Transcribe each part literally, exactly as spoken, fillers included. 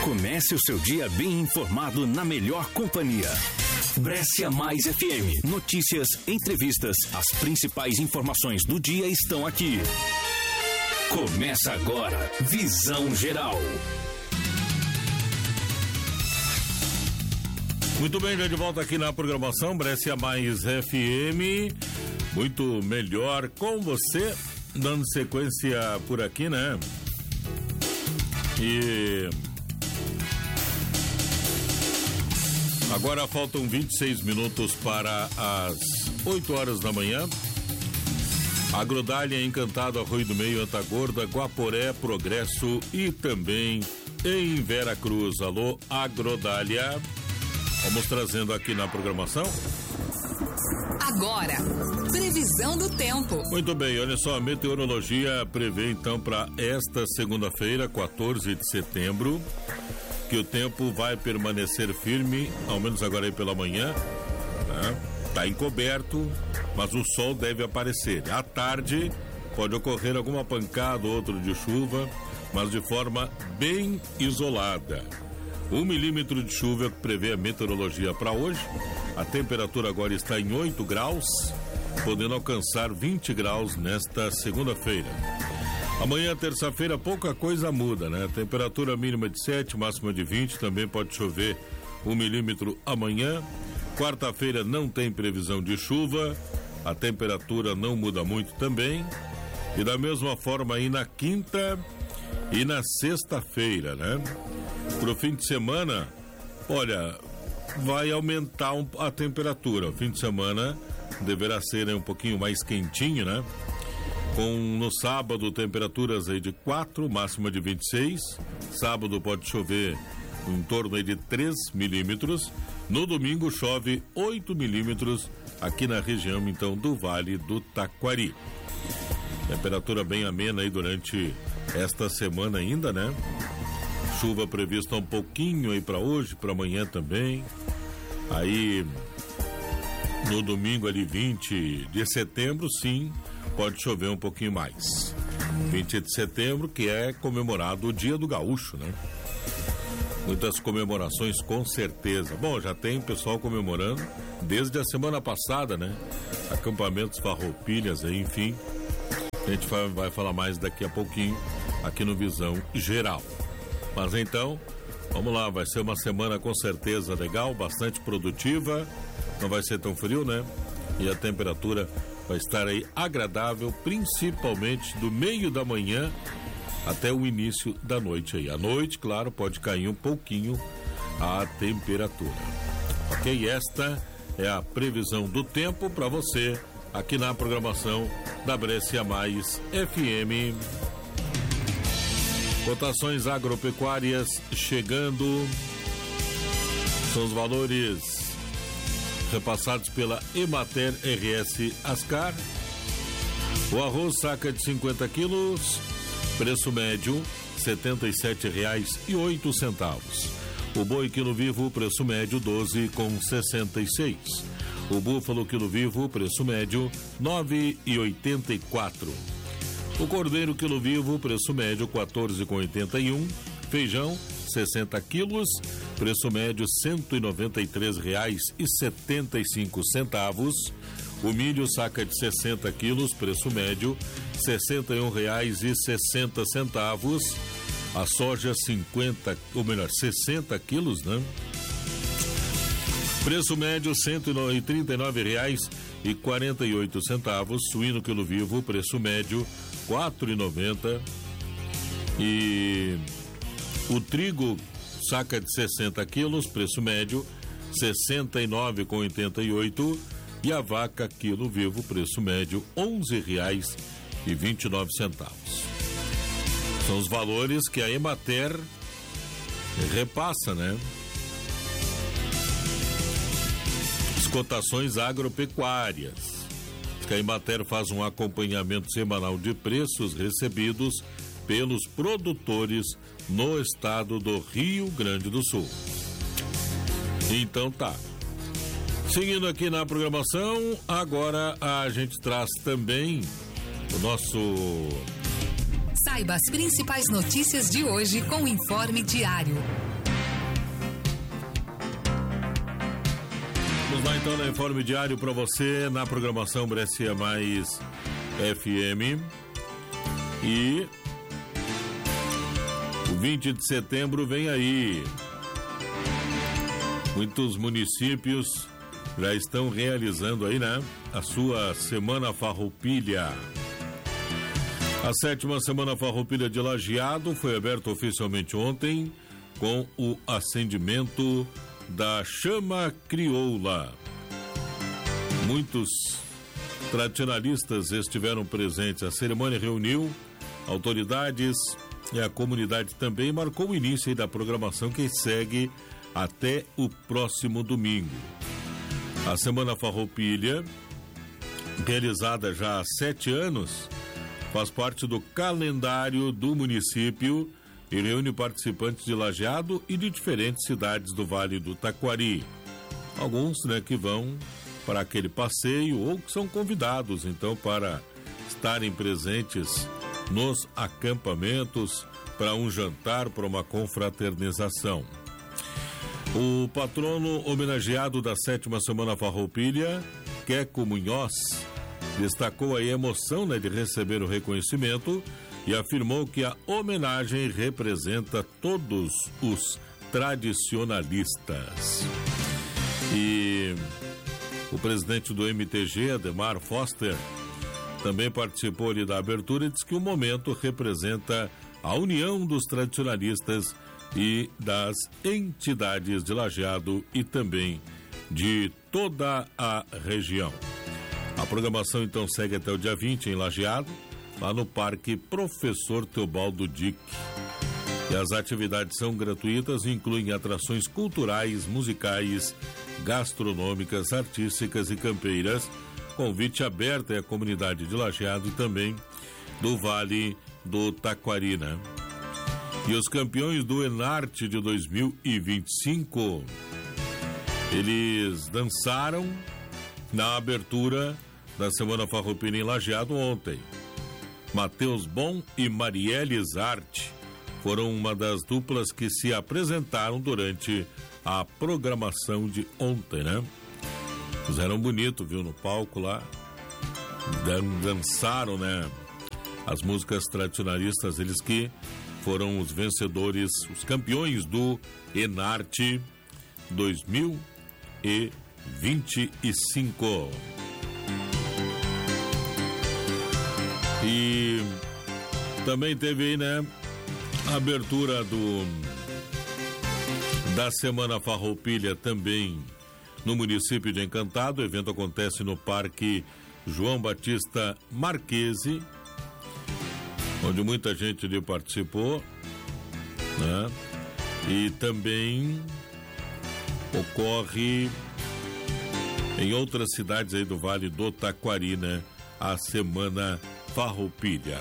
Comece o seu dia bem informado na melhor companhia. Brescia Mais F M. Notícias, entrevistas, as principais informações do dia estão aqui. Começa agora, Visão Geral. Muito bem, já de volta aqui na programação Brescia Mais F M. Muito melhor com você, dando sequência por aqui, né? E agora faltam vinte e seis minutos para as oito horas da manhã. Agrodália, Encantado, Arroio do Meio, Antagorda, Guaporé, Progresso e também em Vera Cruz. Alô, Agrodália. Vamos trazendo aqui na programação. Agora, previsão do tempo. Muito bem, olha só, a meteorologia prevê então para esta segunda-feira, quatorze de setembro, que o tempo vai permanecer firme, ao menos agora aí pela manhã, né? Tá encoberto, mas o sol deve aparecer. À tarde pode ocorrer alguma pancada ou outra de chuva, mas de forma bem isolada. Um milímetro de chuva que prevê a meteorologia para hoje. A temperatura agora está em oito graus, podendo alcançar vinte graus nesta segunda-feira. Amanhã, terça-feira, pouca coisa muda, né? Temperatura mínima de sete, máxima de vinte, também pode chover um milímetro amanhã. Quarta-feira não tem previsão de chuva, a temperatura não muda muito também. E da mesma forma aí na quinta e na sexta-feira, né? Pro fim de semana, olha, vai aumentar um, a temperatura. O fim de semana deverá ser, né, um pouquinho mais quentinho, né? Com no sábado temperaturas aí de quatro, máxima de vinte e seis. Sábado pode chover em torno aí de três milímetros. No domingo chove oito milímetros aqui na região então do Vale do Taquari. Temperatura bem amena aí durante esta semana ainda, né? Chuva prevista um pouquinho aí para hoje, para amanhã também. Aí no domingo ali vinte de setembro, sim, pode chover um pouquinho mais. vinte de setembro, que é comemorado o Dia do Gaúcho, né? Muitas comemorações com certeza. Bom, já tem pessoal comemorando desde a semana passada, né? Acampamentos, farroupilhas aí, enfim. A gente vai, vai falar mais daqui a pouquinho aqui no Visão Geral. Mas então, vamos lá, vai ser uma semana com certeza legal, bastante produtiva, não vai ser tão frio, né? E a temperatura vai estar aí agradável, principalmente do meio da manhã até o início da noite aí. À noite, claro, pode cair um pouquinho a temperatura. Ok? Esta é a previsão do tempo para você aqui na programação da Brescia Mais F M. Cotações agropecuárias chegando. São os valores repassados pela Emater R S Ascar. O arroz saca de cinquenta quilos, preço médio setenta e sete reais e oito centavos. O boi quilo vivo, preço médio doze com sessenta e seis. O búfalo quilo vivo, preço médio nove e oitenta e quatro. O cordeiro quilo vivo, preço médio quatorze com oitenta e um. Feijão sessenta quilos, preço médio cento e noventa e três reais e setenta e cinco centavos. O milho saca de sessenta quilos, preço médio sessenta e um reais e sessenta centavos. A soja cinquenta, ou melhor, sessenta quilos, né? Preço médio cento e trinta e nove reais e quarenta e oito centavos. Suíno quilo vivo, preço médio quatro reais e noventa centavos. E o trigo saca de sessenta quilos, preço médio sessenta e nove com oitenta e oito. E a vaca quilo vivo, preço médio onze reais e vinte e nove centavos. São os valores que a Emater repassa, né? As cotações agropecuárias. A Emater faz um acompanhamento semanal de preços recebidos pelos produtores no estado do Rio Grande do Sul. Então tá. Seguindo aqui na programação, agora a gente traz também o nosso Saiba as principais notícias de hoje com o Informe Diário. Vamos lá então no Informe Diário para você na programação Brescia Mais F M. E o vinte de setembro vem aí. Muitos municípios já estão realizando aí, né, a sua Semana Farroupilha. A sétima Semana Farroupilha de Lajeado foi aberta oficialmente ontem com o acendimento da chama crioula. Muitos tradicionalistas estiveram presentes. A cerimônia reuniu autoridades e a comunidade também, marcou o início da programação que segue até o próximo domingo. A Semana Farroupilha, realizada já há sete anos, faz parte do calendário do município e reúne participantes de Lajeado e de diferentes cidades do Vale do Taquari. Alguns, né, que vão para aquele passeio ou que são convidados, então, para estarem presentes nos acampamentos, para um jantar, para uma confraternização. O patrono homenageado da sétima Semana Farroupilha, Queco Munhoz, destacou a emoção, né, de receber o reconhecimento e afirmou que a homenagem representa todos os tradicionalistas. E o presidente do M T G, Ademar Foster, também participou ali da abertura e disse que o momento representa a união dos tradicionalistas e das entidades de Lajeado e também de toda a região. A programação então segue até o dia vinte em Lajeado, lá no Parque Professor Teobaldo Dick. E as atividades são gratuitas e incluem atrações culturais, musicais, gastronômicas, artísticas e campeiras. Convite aberto à comunidade de Lajeado e também do Vale do Taquari, né? E os campeões do Enarte de dois mil e vinte e cinco, eles dançaram na abertura da Semana Farroupilha em Lajeado ontem. Matheus Bom e Marielle Zarte foram uma das duplas que se apresentaram durante a programação de ontem, né? Fizeram bonito, viu, no palco lá. Dan- dançaram, né? As músicas tradicionalistas, eles que foram os vencedores, os campeões do Enarte dois mil e vinte e cinco. E também teve aí, né, a abertura do da Semana Farroupilha também no município de Encantado. O evento acontece no Parque João Batista Marquese, onde muita gente ali participou, né? E também ocorre em outras cidades aí do Vale do Taquari, né, a Semana Farroupilha.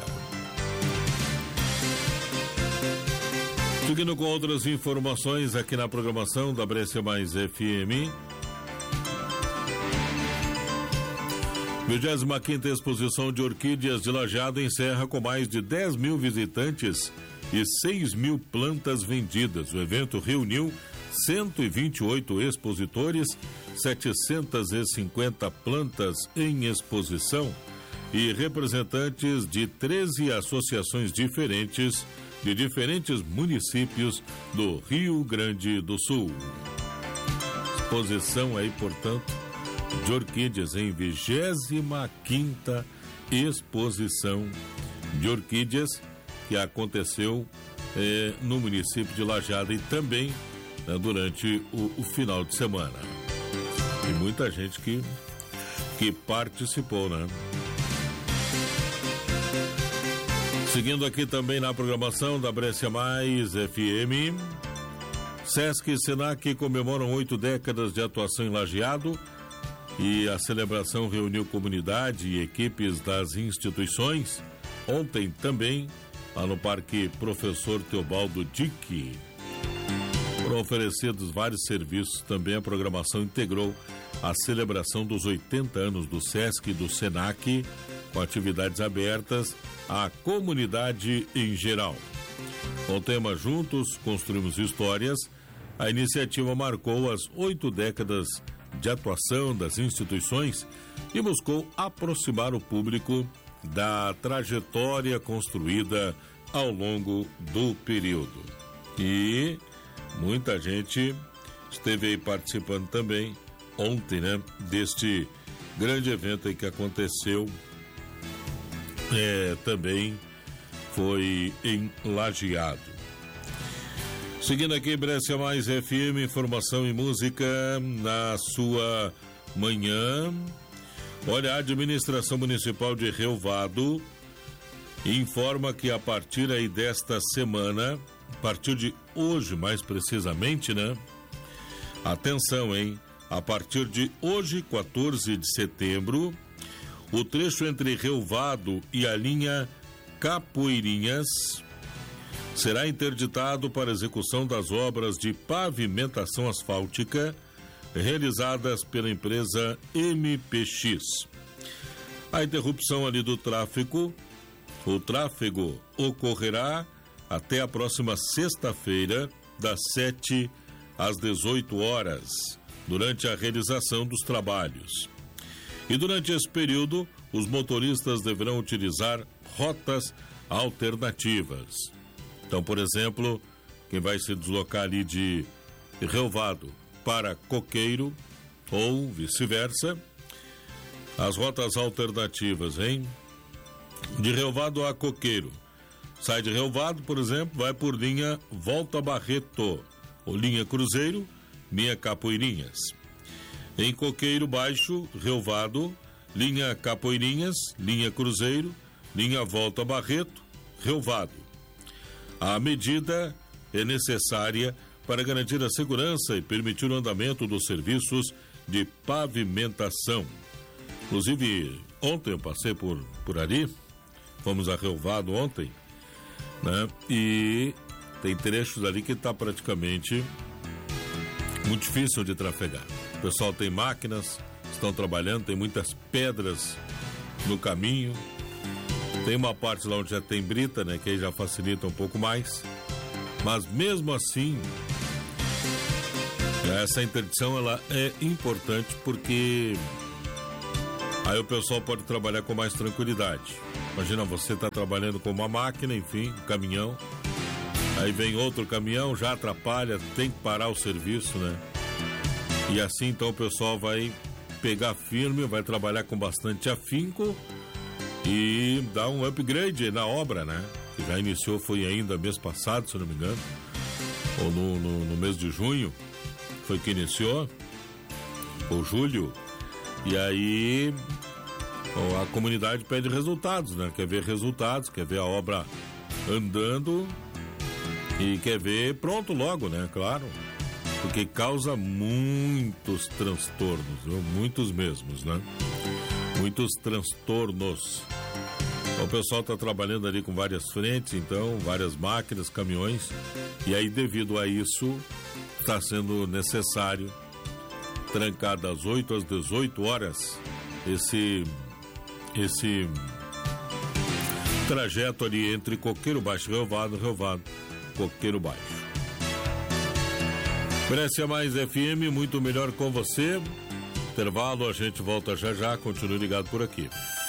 Seguindo com outras informações aqui na programação da Brescia Mais F M. vigésima quinta Exposição de Orquídeas de Lajeado encerra com mais de dez mil visitantes e seis mil plantas vendidas. O evento reuniu cento e vinte e oito expositores, setecentas e cinquenta plantas em exposição e representantes de treze associações diferentes de diferentes municípios do Rio Grande do Sul. Exposição aí, portanto, de orquídeas em vigésima quinta Exposição de Orquídeas, que aconteceu eh, no município de Lajeado e também, né, durante o, o final de semana. E muita gente que, que participou, né? Seguindo aqui também na programação da Brescia Mais F M, Sesc e Senac comemoram oito décadas de atuação em Lajeado e a celebração reuniu comunidade e equipes das instituições. Ontem também, lá no Parque Professor Teobaldo Dick, foram oferecidos vários serviços. Também a programação integrou a celebração dos oitenta anos do Sesc e do Senac com atividades abertas à comunidade em geral. Com o tema Juntos Construímos Histórias, a iniciativa marcou as oito décadas de atuação das instituições e buscou aproximar o público da trajetória construída ao longo do período. E muita gente esteve aí participando também ontem, né, deste grande evento aí que aconteceu, é, também foi em Lajeado. Seguindo aqui, Brescia Mais F M, informação e música na sua manhã. Olha, a administração municipal de Rio Vado informa que a partir aí desta semana, a partir de hoje mais precisamente, né? Atenção, hein? A partir de hoje, quatorze de setembro, o trecho entre Rio Vado e a linha Capoeirinhas será interditado para execução das obras de pavimentação asfáltica realizadas pela empresa M P X. A interrupção ali do tráfego, o tráfego ocorrerá até a próxima sexta-feira, das sete às dezoito horas, durante a realização dos trabalhos. E durante esse período, os motoristas deverão utilizar rotas alternativas. Então, por exemplo, quem vai se deslocar ali de Rio Vado para Coqueiro ou vice-versa, as rotas alternativas, hein? De Rio Vado a Coqueiro. Sai de Rio Vado, por exemplo, vai por linha Volta Barreto, ou linha Cruzeiro, linha Capoeirinhas. Em Coqueiro Baixo, Rio Vado, linha Capoeirinhas, linha Cruzeiro, linha Volta Barreto, Rio Vado. A medida é necessária para garantir a segurança e permitir o andamento dos serviços de pavimentação. Inclusive, ontem eu passei por, por ali, fomos a Rio Vado ontem, né? E tem trechos ali que está praticamente muito difícil de trafegar. O pessoal tem máquinas, estão trabalhando, tem muitas pedras no caminho. Tem uma parte lá onde já tem brita, né? Que aí já facilita um pouco mais. Mas mesmo assim, essa interdição ela é importante porque aí o pessoal pode trabalhar com mais tranquilidade. Imagina, você está trabalhando com uma máquina, enfim, um caminhão. Aí vem outro caminhão, já atrapalha, tem que parar o serviço, né? E assim então o pessoal vai pegar firme, vai trabalhar com bastante afinco e dar um upgrade na obra, né? Que já iniciou, foi ainda mês passado, se não me engano, ou no, no, no mês de junho, foi que iniciou, ou julho, e aí a comunidade pede resultados, né? Quer ver resultados, quer ver a obra andando e quer ver pronto logo, né? Claro, porque causa muitos transtornos, viu? Muitos mesmos, né? Muitos transtornos. O pessoal está trabalhando ali com várias frentes, então, várias máquinas, caminhões, e aí devido a isso está sendo necessário trancar das oito às dezoito horas esse esse trajeto ali entre Coqueiro Baixo e Rio Vado, Rio Vado, Coqueiro Baixo. Brescia Mais F M, muito melhor com você. Intervalo, a gente volta já já, continue ligado por aqui.